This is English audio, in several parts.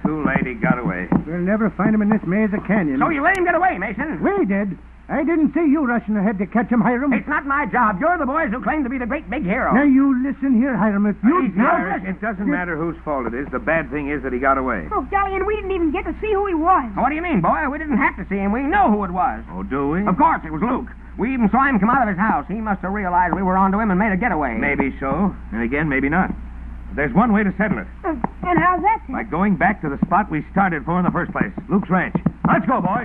Too late, he got away. We'll never find him in this maze of canyon. So you let him get away, Mason? We did. I didn't see you rushing ahead to catch him, Hiram. It's not my job. You're the boys who claim to be the great big hero. Now, you listen here, Hiram. If you... It doesn't matter whose fault it is. The bad thing is that he got away. Oh, golly, and we didn't even get to see who he was. What do you mean, boy? We didn't have to see him. We know who it was. Oh, do we? Of course, it was Luke. We even saw him come out of his house. He must have realized we were onto him and made a getaway. Maybe so. And again, maybe not. But there's one way to settle it. And how's that, Ted? By going back to the spot we started for in the first place, Luke's ranch. Let's go, boys.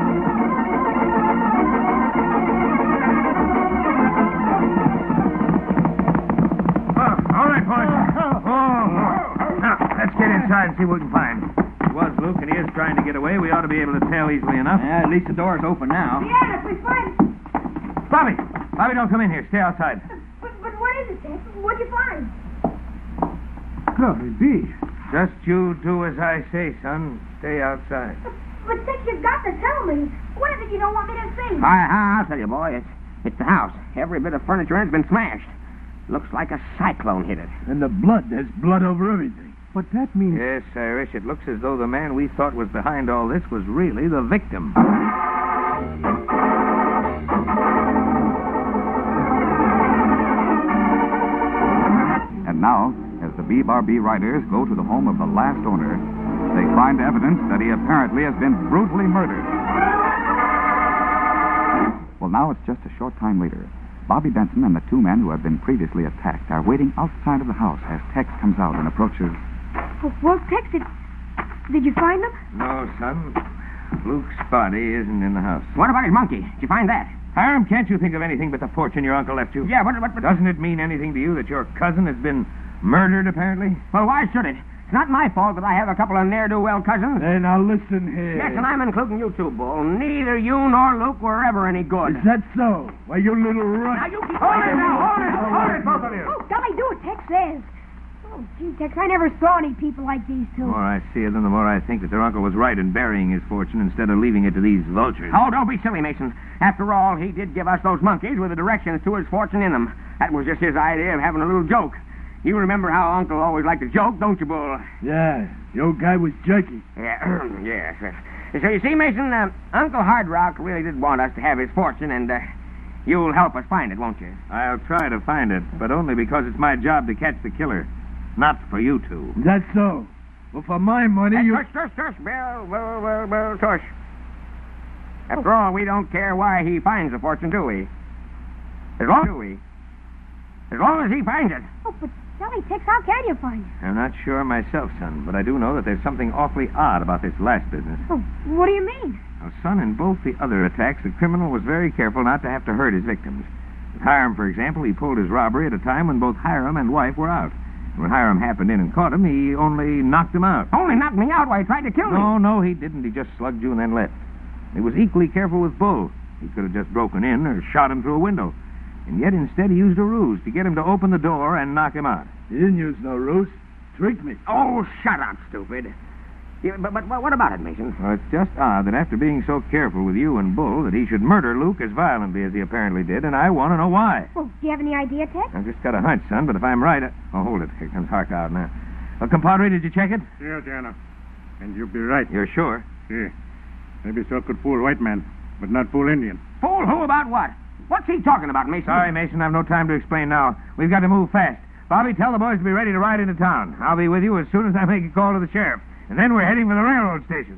All right, boys. Now, let's get inside and see what we can find. If it was Luke and he is trying to get away, we ought to be able to tell easily enough. Yeah, at least the door's open now. Yeah, if we find... Bobby! Bobby, don't come in here. Stay outside. But what is it, Ted? What'd you find? Golly be. Just you do as I say, son. Stay outside. But, Ted, you've got to tell me. What is it you don't want me to see? I'll tell you, boy. It's the house. Every bit of furniture has been smashed. Looks like a cyclone hit it. And the blood, there's blood over everything. But that means... Yes, Irish, it looks as though the man we thought was behind all this was really the victim. And now, as the B-Bar-B riders go to the home of the last owner, they find evidence that he apparently has been brutally murdered. Well, now it's just a short time later. Bobby Benson and the two men who have been previously attacked are waiting outside of the house as Tex comes out and approaches. Well, Tex, did you find them? No, son. Luke's body isn't in the house. What about his monkey? Did you find that? Hiram, can't you think of anything but the fortune your uncle left you? Yeah, but... Doesn't it mean anything to you that your cousin has been murdered, apparently? Well, why should it? It's not my fault that I have a couple of ne'er-do-well cousins. Hey, now listen here. Yes, and I'm including you too, Bull. Neither you nor Luke were ever any good. Is that so? Why, you little runt. Now, you keep... Hold it, both of you. Oh, golly, do what Tex says. Oh, gee, Tex, I never saw any people like these two. The more I see of them, the more I think that their uncle was right in burying his fortune instead of leaving it to these vultures. Oh, don't be silly, Mason. After all, he did give us those monkeys with the directions to his fortune in them. That was just his idea of having a little joke. You remember how Uncle always liked to joke, don't you, Bull? Yeah, the old guy was jerky. Yeah, yes. So you see, Mason, Uncle Hard Rock really did want us to have his fortune, and you'll help us find it, won't you? I'll try to find it, but only because it's my job to catch the killer. Not for you two. Is that so? Well, for my money, you... Tush, Bill, tush. After all, we don't care why he finds the fortune, do we? As long as he finds it. Oh, but golly, Tex, how can you find it? I'm not sure myself, son, but I do know that there's something awfully odd about this last business. Oh, what do you mean? Well, son, in both the other attacks, the criminal was very careful not to have to hurt his victims. With Hiram, for example, he pulled his robbery at a time when both Hiram and wife were out. When Hiram happened in and caught him, he only knocked him out. Only knocked me out while he tried to kill me. No, he didn't. He just slugged you and then left. He was equally careful with Bull. He could have just broken in or shot him through a window. And yet, instead, he used a ruse to get him to open the door and knock him out. He didn't use no ruse. Tricked me. Oh, shut up, stupid. Yeah, but what about it, Mason? Well, it's just odd that after being so careful with you and Bull that he should murder Luke as violently as he apparently did, and I want to know why. Well, do you have any idea, Tex? I've just got a hunch, son, but if I'm right... Oh, hold it. Here comes Hark out now. Well, compadre, did you check it? Yeah, Jana. And you'll be right. You're sure? Yeah. Maybe so could fool white man, but not fool Indian. Fool who about what? What's he talking about, Mason? Sorry, Mason, I've no time to explain now. We've got to move fast. Bobby, tell the boys to be ready to ride into town. I'll be with you as soon as I make a call to the sheriff. And then we're heading for the railroad station.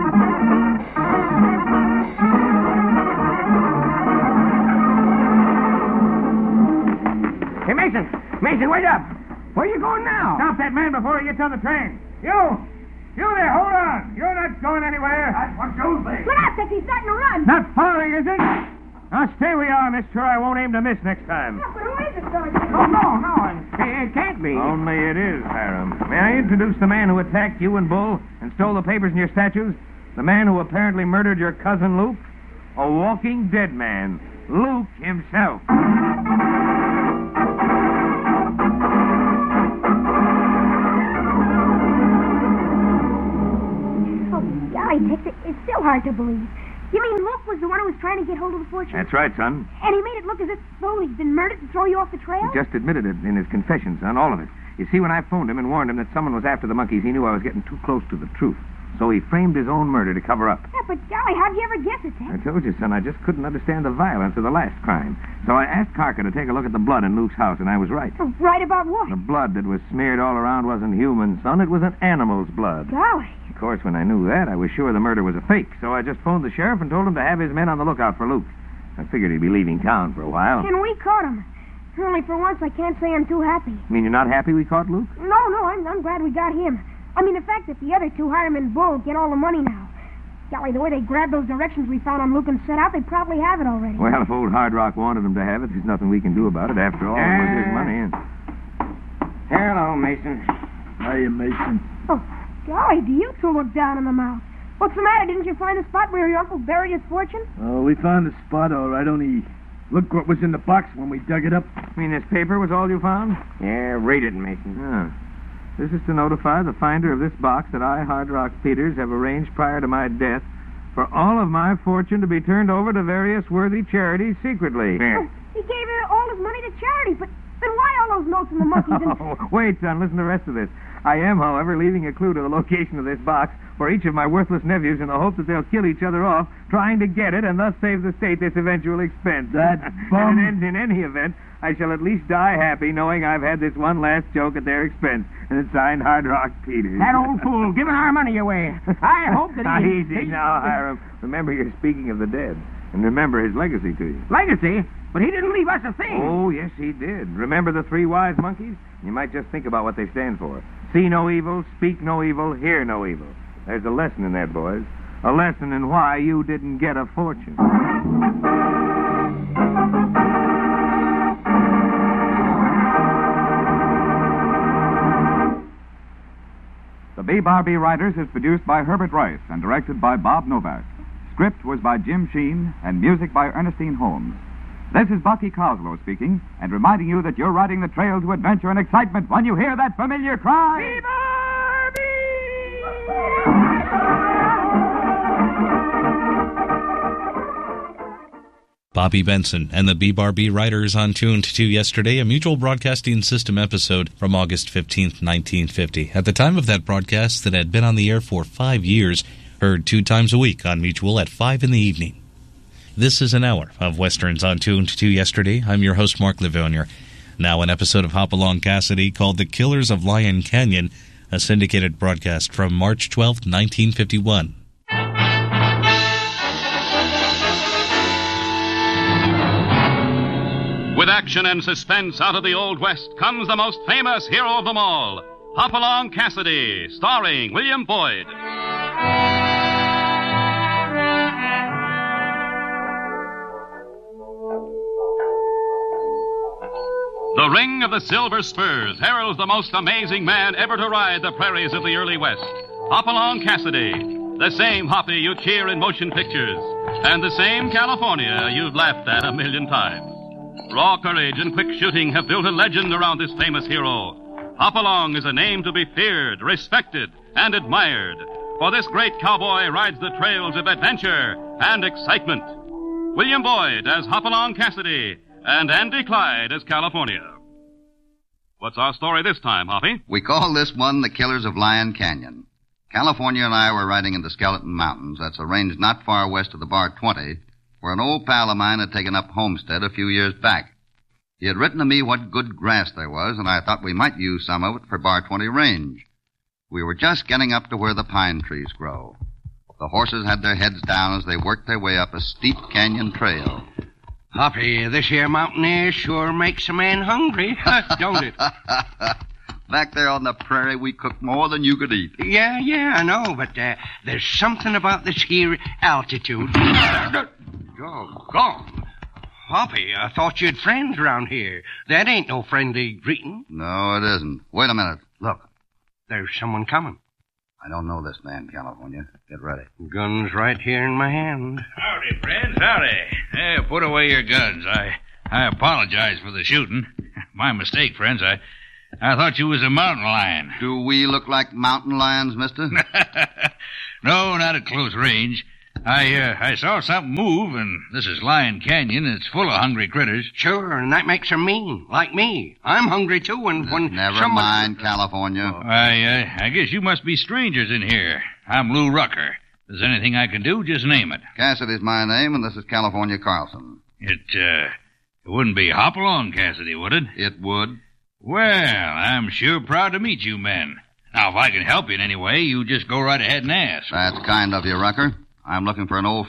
Hey, Mason! Mason, wait up! Where are you going now? Stop that man before he gets on the train. You there, hold on. You're not going anywhere. That's what Joe's saying. Look out, Tex, he's starting to run. Not following, is it? Now stay where you are, mister. I won't aim to miss next time. Yeah, but who is it, Sergeant? Oh, no. It can't be. Only it is, Hiram. May I introduce the man who attacked you and Bull and stole the papers in your statues? The man who apparently murdered your cousin Luke? A walking dead man. Luke himself. Oh, golly, Tex, it's still hard to believe. You mean Luke was the one who was trying to get hold of the fortune? That's right, son. And he made it look as if, he'd been murdered to throw you off the trail? He just admitted it in his confession, son, all of it. You see, when I phoned him and warned him that someone was after the monkeys, he knew I was getting too close to the truth. So he framed his own murder to cover up. Yeah, but golly, how'd you ever guess it, I Ted? told you, son, I just couldn't understand the violence of the last crime. So I asked Carker to take a look at the blood in Luke's house, and I was right. Oh, right about what? The blood that was smeared all around wasn't human, son. It was an animal's blood. Golly. Of course, when I knew that, I was sure the murder was a fake, so I just phoned the sheriff and told him to have his men on the lookout for Luke. I figured he'd be leaving town for a while. And we caught him. Only for once, I can't say I'm too happy. You mean you're not happy we caught Luke? No, I'm glad we got him. I mean, the fact that the other two Hiram and Bull get all the money now. Golly, the way they grabbed those directions we found on Luke and set out, they probably have it already. Well, if old Hard Rock wanted them to have it, there's nothing we can do about it. After all, it was his money. And... Hello, Mason. Hiya, Mason. Oh, golly, do you two look down in the mouth? What's the matter? Didn't you find the spot where your uncle buried his fortune? Oh, we found the spot all right, only look what was in the box when we dug it up. I mean, this paper was all you found? Yeah, read it, Mason. Yeah. This is to notify the finder of this box that I, Hard Rock Peters, have arranged prior to my death for all of my fortune to be turned over to various worthy charities secretly. Here. He gave all his money to charity, but then why all those notes in the monkeys and... Oh, wait, son, listen to the rest of this. I am, however, leaving a clue to the location of this box for each of my worthless nephews in the hope that they'll kill each other off trying to get it and thus save the state this eventual expense. That bum... And in any event, I shall at least die happy knowing I've had this one last joke at their expense. And it's signed Hard Rock Peters. That old fool giving our money away. I hope that Now, he... easy now, Hiram. Remember, you're speaking of the dead. And remember his legacy to you. Legacy? But he didn't leave us a thing. Oh, yes, he did. Remember the three wise monkeys? You might just think about what they stand for. See no evil, speak no evil, hear no evil. There's a lesson in that, boys. A lesson in why you didn't get a fortune. The B-Bar-B Riders is produced by Herbert Rice and directed by Bob Novak. Script was by Jim Sheen and music by Ernestine Holmes. This is Bucky Coslow speaking and reminding you that you're riding the trail to adventure and excitement when you hear that familiar cry. Bobby Benson and the B-Bar-B Riders on Tuned to Yesterday, a Mutual Broadcasting System episode from August 15th, 1950. At the time of that broadcast that had been on the air for 5 years, heard 2 times a week on Mutual at 5 in the evening. This is an hour of Westerns on Tuned to Yesterday. I'm your host, Mark Livonia. Now an episode of Hopalong Cassidy called The Killers of Lion Canyon, a syndicated broadcast from March 12th, 1951. With action and suspense out of the Old West comes the most famous hero of them all, Hopalong Cassidy, starring William Boyd. The ring of the silver spurs heralds the most amazing man ever to ride the prairies of the early West, Hopalong Cassidy, the same Hoppy you cheer in motion pictures, and the same California you've laughed at 1,000,000 times. Raw courage and quick shooting have built a legend around this famous hero. Hopalong is a name to be feared, respected, and admired, for this great cowboy rides the trails of adventure and excitement. William Boyd as Hopalong Cassidy, and Andy Clyde as California. What's our story this time, Hoppy? We call this one The Killers of Lion Canyon. California and I were riding in the Skeleton Mountains. That's a range not far west of the Bar 20, where an old pal of mine had taken up homestead a few years back. He had written to me what good grass there was, and I thought we might use some of it for Bar 20 range. We were just getting up to where the pine trees grow. The horses had their heads down as they worked their way up a steep canyon trail. Hoppy, this here mountain air sure makes a man hungry, don't it? Back there on the prairie, we cooked more than you could eat. Yeah, I know, but there's something about this here altitude. Doggone. Hoppy, I thought you had friends around here. That ain't no friendly greeting. No, it isn't. Wait a minute. Look. There's someone coming. I don't know this man, California. Get ready. Gun's right here in my hand. Howdy, friends, howdy. Hey, put away your guns. I apologize for the shooting. My mistake, friends. I thought you was a mountain lion. Do we look like mountain lions, mister? No, not at close range. I saw something move, and this is Lion Canyon. It's full of hungry critters. Sure, and that makes her mean, like me. I'm hungry, too, and when Never mind, California. I guess you must be strangers in here. I'm Lou Rucker. If there's anything I can do, just name it. Cassidy's my name, and this is California Carlson. It wouldn't be Hopalong Cassidy, would it? It would. Well, I'm sure proud to meet you men. Now, if I can help you in any way, you just go right ahead and ask. That's kind of you, Rucker. I'm looking for an old